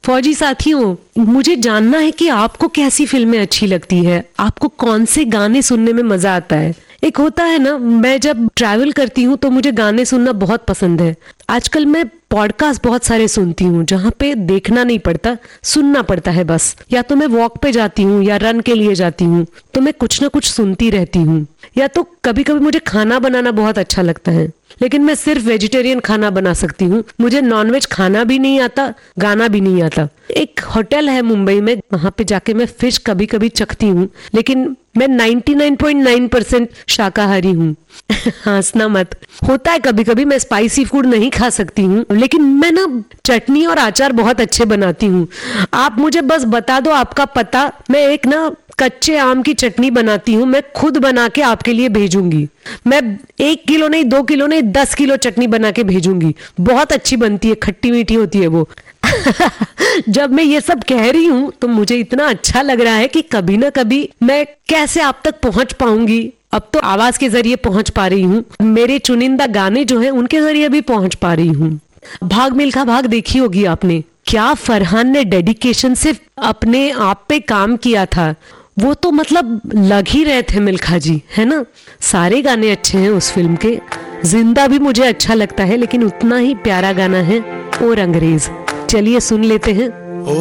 फौजी साथियों, मुझे जानना है कि आपको कैसी फिल्में अच्छी लगती है, आपको कौन से गाने सुनने में मजा आता है। एक होता है ना, मैं जब ट्रैवल करती हूँ तो मुझे गाने सुनना बहुत पसंद है। आजकल मैं पॉडकास्ट बहुत सारे सुनती हूँ जहाँ पे देखना नहीं पड़ता, सुनना पड़ता है बस। या तो मैं वॉक पे जाती हूँ या रन के लिए जाती हूँ तो मैं कुछ ना कुछ सुनती रहती हूँ। या तो कभी कभी मुझे खाना बनाना बहुत अच्छा लगता है, लेकिन मैं सिर्फ वेजिटेरियन खाना बना सकती हूँ। मुझे नॉनवेज खाना भी नहीं आता, गाना भी नहीं आता। एक होटल है मुंबई में, वहां पे जाके मैं फिश कभी कभी चखती हूँ, लेकिन मैं 99.9% शाकाहारी हूँ। हंसना मत। होता है कभी कभी मैं स्पाइसी फूड नहीं खा सकती हूँ, लेकिन मैं ना चटनी और अचार बहुत अच्छे बनाती हूँ। आप मुझे बस बता दो आपका पता, मैं एक ना कच्चे आम की चटनी बनाती हूँ, मैं खुद बना के आपके लिए भेजूंगी। मैं 1 किलो नहीं, 2 किलो नहीं, 10 किलो चटनी बना के भेजूंगी। बहुत अच्छी बनती है, खट्टी मीठी होती है वो। जब मैं ये सब कह रही हूँ तो मुझे इतना अच्छा लग रहा है कि कभी ना कभी मैं कैसे आप तक पहुंच पाऊंगी। अब तो आवाज के जरिए पहुंच पा रही हूँ, मेरे चुनिंदा गाने जो है उनके जरिए भी पहुंच पा रही हूँ। भाग मिल्खा भाग देखी होगी आपने। क्या फरहान ने डेडिकेशन से अपने आप पे काम किया था, वो तो मतलब लग ही रहे थे मिल्खा जी, है ना। सारे गाने अच्छे हैं उस फिल्म के। जिंदा भी मुझे अच्छा लगता है, लेकिन उतना ही प्यारा गाना है और अंग्रेज। चलिए सुन लेते हैं।